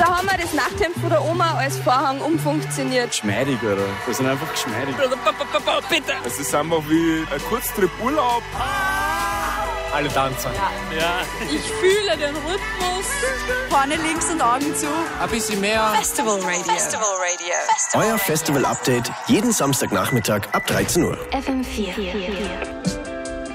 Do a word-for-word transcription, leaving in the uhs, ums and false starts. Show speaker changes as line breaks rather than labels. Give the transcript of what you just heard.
Da haben wir das Nachthemd von der Oma als Vorhang umfunktioniert.
Geschmeidig, oder? Wir sind einfach geschmeidig.
Bitte!
Es ist einfach wie ein Kurztrip-Urlaub.
Alle tanzen.
Ja. Ja. Ich fühle den Rhythmus.
Vorne links und Augen zu.
Ein bisschen mehr.
Festival Radio.
Festival Radio. Festival
Euer Festival-Update jeden Samstagnachmittag ab dreizehn Uhr.
F M vier.